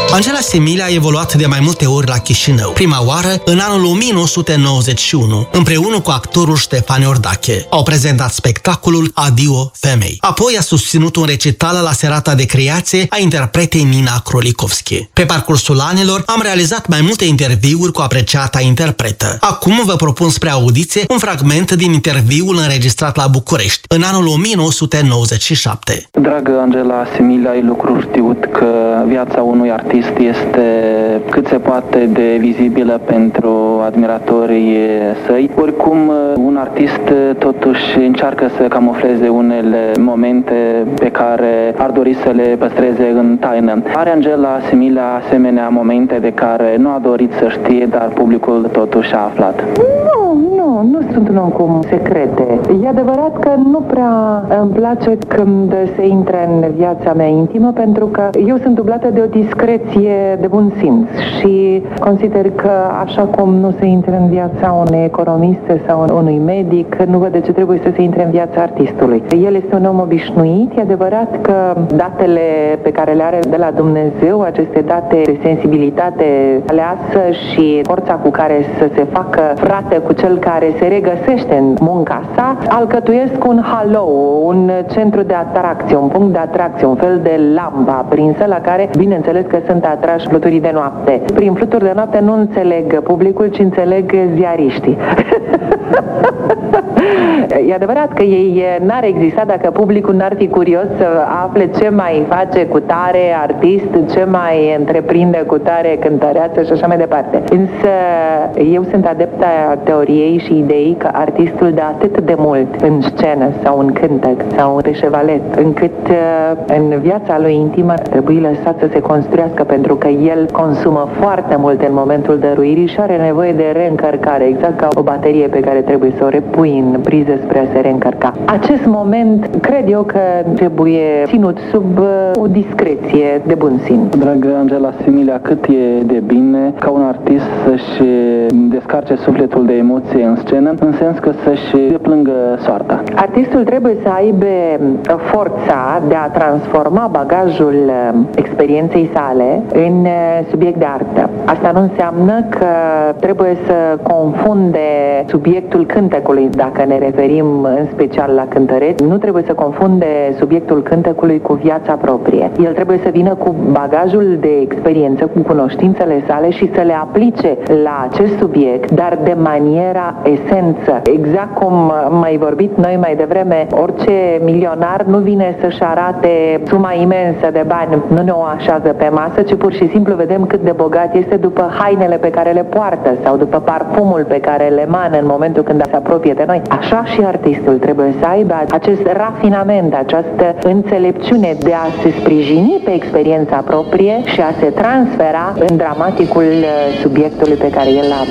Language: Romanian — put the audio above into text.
Angela Similia a evoluat de mai multe ori la Chișinău. Prima oară, în anul 1991, împreună cu actorul Ștefan Iordache. Au prezentat spectacolul Adio Femei. Apoi a susținut un recital la serata de creație a interpretei Nina Krolikowski. Pe parcursul anilor, am realizat mai multe interviuri cu apreciata interpretă. Acum vă propun spre audiție un fragment din interviul înregistrat la București, în anul 1997. Dragă Angela Similia, ai lucru știut că viața unui artist este cât se poate de vizibilă pentru admiratorii săi. Oricum, un artist totuși încearcă să camufleze unele momente pe care ar dori să le păstreze în taină. Are Angela Similia asemenea momente de care nu a dorit să știe, dar publicul totuși a aflat? Nu sunt un om cu secrete. E adevărat că nu prea îmi place când se intre în viața mea intimă, pentru că eu sunt dublată de o discreție de bun simț și consider că așa cum nu se intre în viața unei economiste sau unui medic, nu văd de ce trebuie să se intre în viața artistului. El este un om obișnuit. E adevărat că datele pe care le are de la Dumnezeu, aceste date de sensibilitate aleasă și forța cu care să se facă frate cu cel care se regăsește în munca sa, alcătuiesc un halou, un centru de atracție, un punct de atracție, un fel de lampă aprinsă la care, bineînțeles că sunt atrași fluturii de noapte. Prin fluturi de noapte nu înțeleg publicul, ci înțeleg ziariștii. E adevărat că ei n-ar exista dacă publicul n-ar fi curios să afle ce mai face cu tare artist, ce mai întreprinde cu tare cântăreață și așa mai departe. Însă eu sunt adepta teoriei și ideii că artistul dă atât de mult în scenă sau în cântec sau pe șevalet, încât în viața lui intimă trebuie lăsat să se construiască, pentru că el consumă foarte mult în momentul dăruirii și are nevoie de reîncărcare, exact ca o baterie pe care trebuie să o repui în priză spre a se reîncărca. Acest moment cred eu că trebuie ținut sub o discreție de bun simț. Dragă Angela Similia, cât e de bine ca un artist să-și descarce sufletul de emoție în scenă, în sens că să-și deplângă soarta. Artistul trebuie să aibă forța de a transforma bagajul experienței sale în subiect de artă. Asta nu înseamnă că trebuie să confunde subiectul cântecului, dacă ne referim în special la cântăreți, nu trebuie să confunde subiectul cântecului cu viața proprie. El trebuie să vină cu bagajul de experiență, cu cunoștințele sale și să le aplice la acest subiect, dar de maniera esență. Exact cum am mai vorbit noi mai devreme, orice milionar nu vine să-și arate suma imensă de bani, nu ne o așează pe masă, ci pur și simplu vedem cât de bogat este după hainele pe care le poartă sau după parfumul pe care le emană în momentul când se apropie de noi. Așa și artistul trebuie să aibă acest rafinament, această înțelepciune de a se sprijini pe experiența proprie și a se transfera în dramaticul subiectului pe care el l-a